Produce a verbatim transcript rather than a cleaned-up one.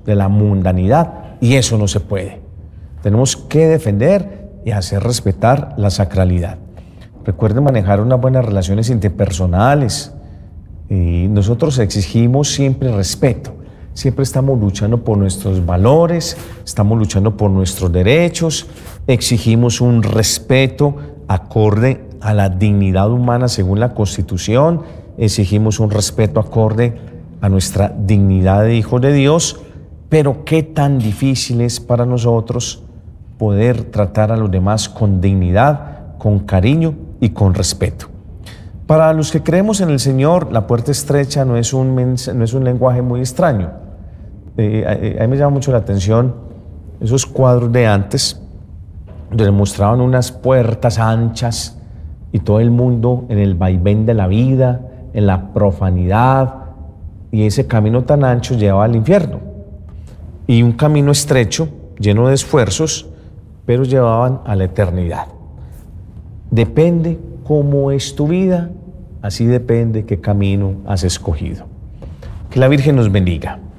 de la mundanidad, y eso no se puede. Tenemos que defender y hacer respetar la sacralidad. Recuerden manejar unas buenas relaciones interpersonales. Y nosotros exigimos siempre respeto. Siempre estamos luchando por nuestros valores, estamos luchando por nuestros derechos, exigimos un respeto acorde a la dignidad humana según la Constitución, exigimos un respeto acorde a nuestra dignidad de hijos de Dios, pero qué tan difícil es para nosotros poder tratar a los demás con dignidad, con cariño y con respeto. Para los que creemos en el Señor, la puerta estrecha no es un, mens- no es un lenguaje muy extraño. Eh, a, a mí me llama mucho la atención esos cuadros de antes, donde mostraban unas puertas anchas y todo el mundo en el vaivén de la vida, en la profanidad, y ese camino tan ancho llevaba al infierno. Y un camino estrecho, lleno de esfuerzos, pero llevaban a la eternidad. Depende cómo es tu vida, así depende qué camino has escogido. Que la Virgen nos bendiga.